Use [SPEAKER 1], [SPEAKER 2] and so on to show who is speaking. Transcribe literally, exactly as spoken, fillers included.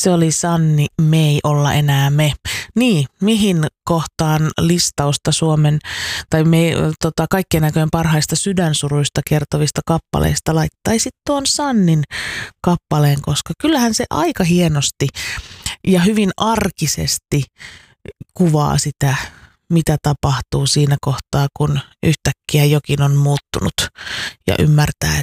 [SPEAKER 1] Se oli Sanni, me ei olla enää me. Niin, mihin kohtaan listausta Suomen tai me, tota, kaikkien näköjen parhaista sydänsuruista kertovista kappaleista laittaisit tuon Sannin kappaleen, koska kyllähän se aika hienosti ja hyvin arkisesti kuvaa sitä, mitä tapahtuu siinä kohtaa, kun yhtäkkiä jokin on muuttunut ja ymmärtää,